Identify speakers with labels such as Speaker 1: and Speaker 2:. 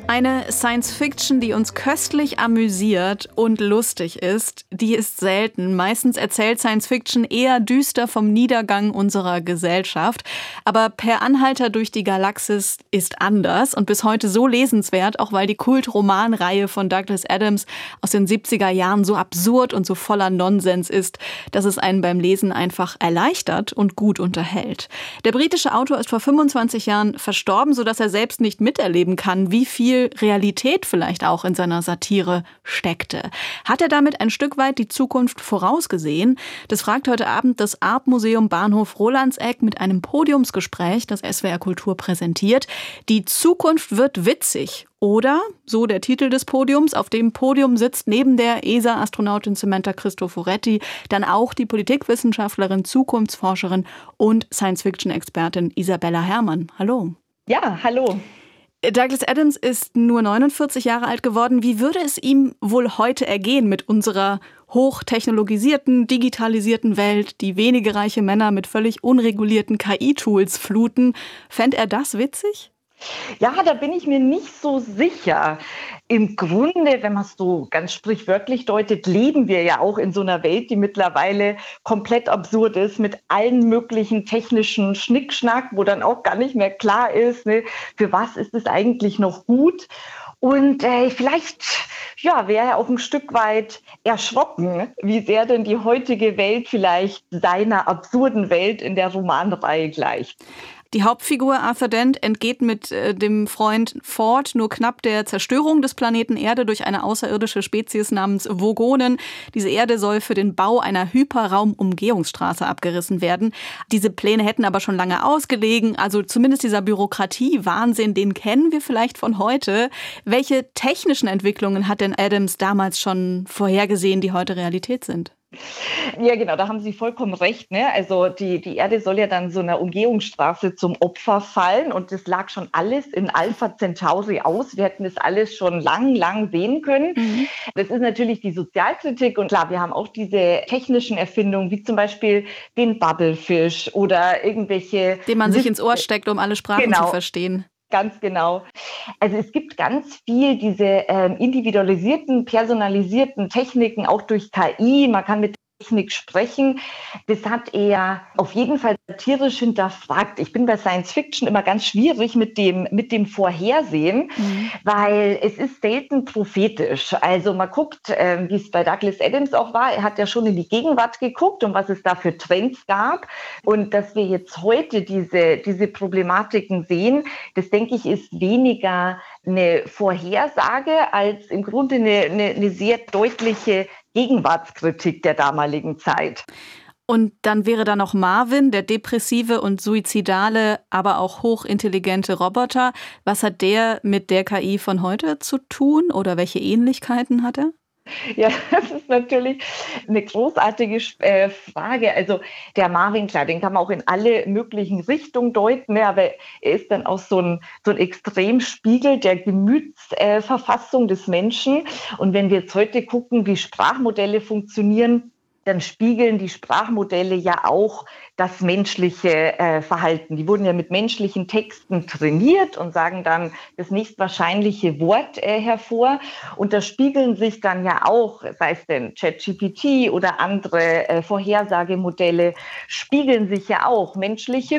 Speaker 1: Eine Science-Fiction, die uns köstlich amüsiert und lustig ist, die ist selten. Meistens erzählt Science-Fiction eher düster vom Niedergang unserer Gesellschaft. Aber Per Anhalter durch die Galaxis ist anders und bis heute so lesenswert, auch weil die Kultromanreihe von Douglas Adams aus den 70er Jahren so absurd und so voller Nonsens ist, dass es einen beim Lesen einfach erleichtert und gut unterhält. Der britische Autor ist vor 25 Jahren verstorben, sodass er selbst nicht miterleben kann, wie viel Realität vielleicht auch in seiner Satire steckte. Hat er damit ein Stück weit die Zukunft vorausgesehen? Das fragt heute Abend das Artmuseum Bahnhof Rolandseck mit einem Podiumsgespräch, das SWR Kultur präsentiert. Die Zukunft wird witzig. Oder, so der Titel des Podiums, auf dem Podium sitzt neben der ESA-Astronautin Samantha Cristoforetti dann auch die Politikwissenschaftlerin, Zukunftsforscherin und Science-Fiction-Expertin Isabella Herrmann. Hallo.
Speaker 2: Ja, hallo.
Speaker 1: Douglas Adams ist nur 49 Jahre alt geworden. Wie würde es ihm wohl heute ergehen mit unserer hochtechnologisierten, digitalisierten Welt, die wenige reiche Männer mit völlig unregulierten KI-Tools fluten? Fände er das witzig?
Speaker 2: Ja, da bin ich mir nicht so sicher. Im Grunde, wenn man es so ganz sprichwörtlich deutet, leben wir ja auch in so einer Welt, die mittlerweile komplett absurd ist, mit allen möglichen technischen Schnickschnack, wo dann auch gar nicht mehr klar ist, ne, für was ist es eigentlich noch gut. Und vielleicht wäre er auch ein Stück weit erschrocken, wie sehr denn die heutige Welt vielleicht seiner absurden Welt in der Romanreihe gleicht.
Speaker 1: Die Hauptfigur Arthur Dent entgeht mit dem Freund Ford nur knapp der Zerstörung des Planeten Erde durch eine außerirdische Spezies namens Vogonen. Diese Erde soll für den Bau einer Hyperraumumgehungsstraße abgerissen werden. Diese Pläne hätten aber schon lange ausgelegen. Also zumindest dieser Bürokratie-Wahnsinn, den kennen wir vielleicht von heute. Welche technischen Entwicklungen hat denn Adams damals schon vorhergesehen, die heute Realität sind?
Speaker 2: Ja, genau, da haben Sie vollkommen recht. Ne? Also die Erde soll ja dann so einer Umgehungsstraße zum Opfer fallen und das lag schon alles in Alpha Centauri aus. Wir hätten das alles schon lang sehen können. Mhm. Das ist natürlich die Sozialkritik und klar, wir haben auch diese technischen Erfindungen, wie zum Beispiel den Bubblefish oder irgendwelche...
Speaker 1: Den man sich ins Ohr steckt, um alle Sprachen zu verstehen.
Speaker 2: Ganz genau. Also es gibt ganz viel diese individualisierten, personalisierten Techniken, auch durch KI. Man kann mit Technik sprechen. Das hat er auf jeden Fall satirisch hinterfragt. Ich bin bei Science Fiction immer ganz schwierig mit dem Vorhersehen, weil es ist selten prophetisch. Also man guckt, wie es bei Douglas Adams auch war. Er hat ja schon in die Gegenwart geguckt und was es da für Trends gab. Und dass wir jetzt heute diese Problematiken sehen, das denke ich, ist weniger eine Vorhersage als im Grunde eine sehr deutliche Gegenwartskritik der damaligen Zeit.
Speaker 1: Und dann wäre da noch Marvin, der depressive und suizidale, aber auch hochintelligente Roboter. Was hat der mit der KI von heute zu tun oder welche Ähnlichkeiten hat er?
Speaker 2: Ja, das ist natürlich eine großartige Frage. Also der Marvin, klar, den kann man auch in alle möglichen Richtungen deuten, ne, aber er ist dann auch so ein Extremspiegel der Gemütsverfassung des Menschen. Und wenn wir jetzt heute gucken, wie Sprachmodelle funktionieren, dann spiegeln die Sprachmodelle ja auch das menschliche Verhalten. Die wurden ja mit menschlichen Texten trainiert und sagen dann das nächstwahrscheinliche Wort hervor. Und da spiegeln sich dann ja auch, sei es denn ChatGPT oder andere Vorhersagemodelle, spiegeln sich ja auch menschliche